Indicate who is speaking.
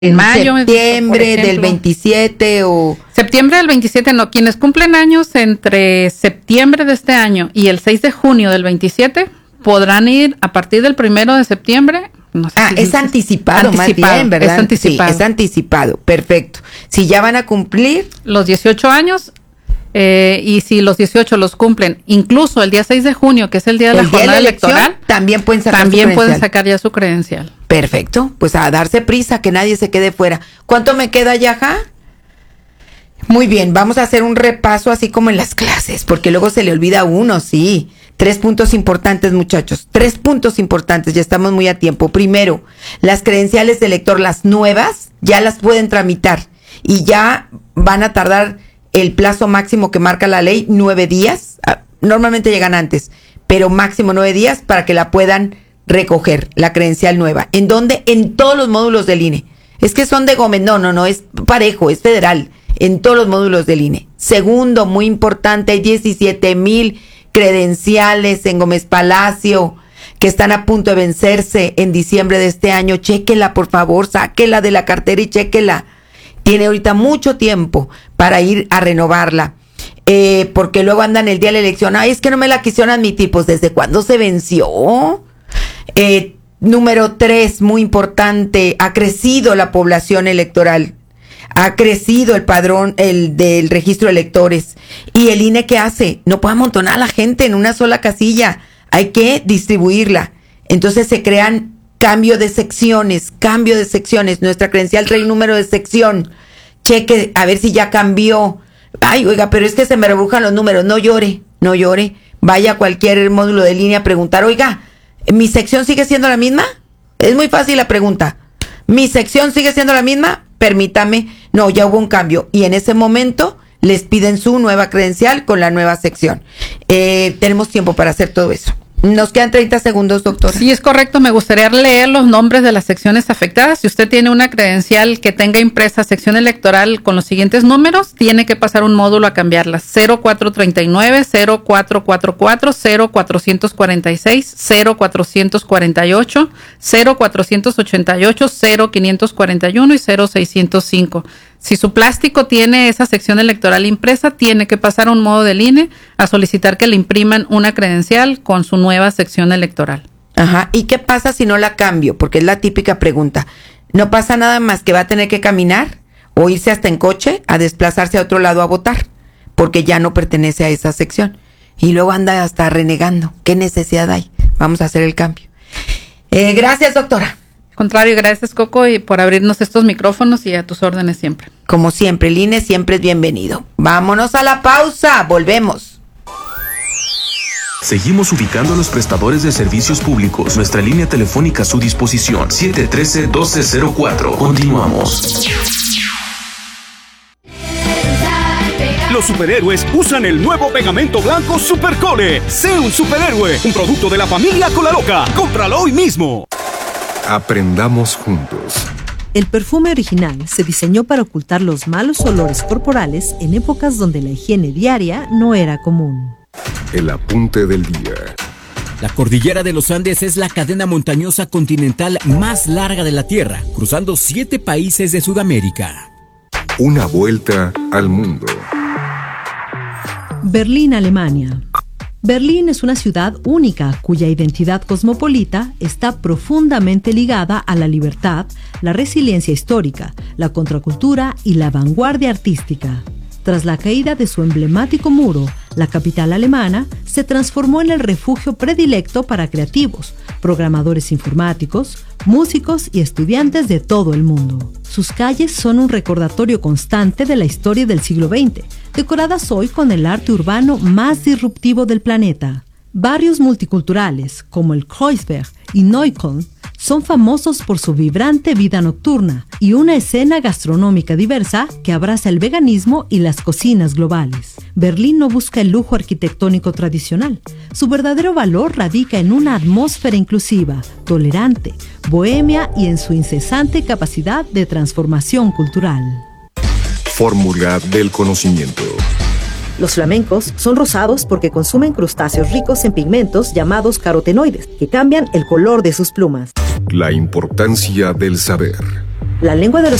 Speaker 1: en
Speaker 2: mayo,
Speaker 1: septiembre del 27 o...
Speaker 2: Septiembre del 27 no. Quienes cumplen años entre septiembre de este año y el 6 de junio del 27 podrán ir a partir del 1 de septiembre. No sé si
Speaker 1: es anticipado, más bien, ¿verdad?
Speaker 2: Es anticipado.
Speaker 1: Sí, es anticipado, perfecto. Si ya van a cumplir...
Speaker 2: Los 18 años, y si los 18 los cumplen, incluso el día 6 de junio, que es el día de la jornada electoral,
Speaker 1: también pueden sacar
Speaker 2: ya su credencial.
Speaker 1: Perfecto, pues a darse prisa, que nadie se quede fuera. ¿Cuánto me queda, Yaja? Muy bien, vamos a hacer un repaso así como en las clases, porque luego se le olvida a uno, sí. 3 puntos importantes, muchachos. 3 puntos importantes, ya estamos muy a tiempo. Primero, las credenciales de elector, las nuevas, ya las pueden tramitar y ya van a tardar el plazo máximo que marca la ley, 9 días. Normalmente llegan antes, pero máximo 9 días para que la puedan recoger, la credencial nueva. ¿En dónde? En todos los módulos del INE. Es que son de Gómez. No, es parejo, es federal. En todos los módulos del INE. Segundo, muy importante, hay 17,000 credenciales en Gómez Palacio que están a punto de vencerse en diciembre de este año. Chéquela, por favor, sáquela de la cartera y chéquela. Tiene ahorita mucho tiempo para ir a renovarla, porque luego andan el día de la elección. Ay, es que no me la quisieron admitir. Pues, ¿desde cuándo se venció? Número 3, muy importante, ha crecido la población electoral. Ha crecido el padrón, el del registro de electores. ¿Y el INE qué hace? No puede amontonar a la gente en una sola casilla. Hay que distribuirla. Entonces se crean cambio de secciones. Nuestra credencial trae un número de sección. Cheque a ver si ya cambió. Ay, oiga, pero es que se me rebrujan los números. No llore. Vaya a cualquier módulo de línea a preguntar, oiga, ¿mi sección sigue siendo la misma? Es muy fácil la pregunta. ¿Mi sección sigue siendo la misma? Permítame, no, ya hubo un cambio. Y en ese momento les piden su nueva credencial con la nueva sección. Tenemos tiempo para hacer todo eso. Nos quedan 30 segundos, doctora.
Speaker 2: Sí, es correcto. Me gustaría leer los nombres de las secciones afectadas. Si usted tiene una credencial que tenga impresa sección electoral con los siguientes números, tiene que pasar un módulo a cambiarlas. 0439, 0444, 0446, 0448, 0488, 0541 y 0605. Si su plástico tiene esa sección electoral impresa, tiene que pasar a un modo del INE a solicitar que le impriman una credencial con su nueva sección electoral.
Speaker 1: Ajá. ¿Y qué pasa si no la cambio? Porque es la típica pregunta. No pasa nada más que va a tener que caminar o irse hasta en coche a desplazarse a otro lado a votar, porque ya no pertenece a esa sección. Y luego anda hasta renegando. ¿Qué necesidad hay? Vamos a hacer el cambio. Gracias, doctora.
Speaker 2: Contrario, gracias, Coco, y por abrirnos estos micrófonos y a tus órdenes siempre.
Speaker 1: Como siempre, el INE siempre es bienvenido. Vámonos a la pausa, volvemos.
Speaker 3: Seguimos ubicando a los prestadores de servicios públicos. Nuestra línea telefónica a su disposición, 713-1204. Continuamos.
Speaker 4: Los superhéroes usan el nuevo pegamento blanco Supercole. Sé un superhéroe, un producto de la familia Colaloca. Cómpralo hoy mismo.
Speaker 5: Aprendamos juntos.
Speaker 6: El perfume original se diseñó para ocultar los malos olores corporales en épocas donde la higiene diaria no era común.
Speaker 5: El apunte del día.
Speaker 7: La cordillera de los Andes es la cadena montañosa continental más larga de la Tierra, cruzando 7 países de Sudamérica.
Speaker 5: Una vuelta al mundo.
Speaker 6: Berlín, Alemania. Berlín es una ciudad única cuya identidad cosmopolita está profundamente ligada a la libertad, la resiliencia histórica, la contracultura y la vanguardia artística. Tras la caída de su emblemático muro, la capital alemana se transformó en el refugio predilecto para creativos, programadores informáticos, músicos y estudiantes de todo el mundo. Sus calles son un recordatorio constante de la historia del siglo XX, decoradas hoy con el arte urbano más disruptivo del planeta. Barrios multiculturales como el Kreuzberg y Neukölln son famosos por su vibrante vida nocturna y una escena gastronómica diversa que abraza el veganismo y las cocinas globales. Berlín no busca el lujo arquitectónico tradicional. Su verdadero valor radica en una atmósfera inclusiva, tolerante, bohemia y en su incesante capacidad de transformación cultural.
Speaker 5: Fórmula del conocimiento.
Speaker 8: Los flamencos son rosados porque consumen crustáceos ricos en pigmentos llamados carotenoides, que cambian el color de sus plumas.
Speaker 5: La importancia del saber.
Speaker 8: La lengua de los